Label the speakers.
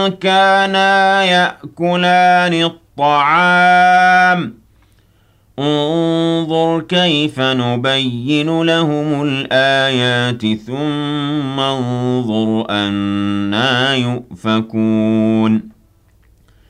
Speaker 1: كانا يأكلان الطعام انظر كيف نبين لهم الآيات ثم انظر أنى يؤفكون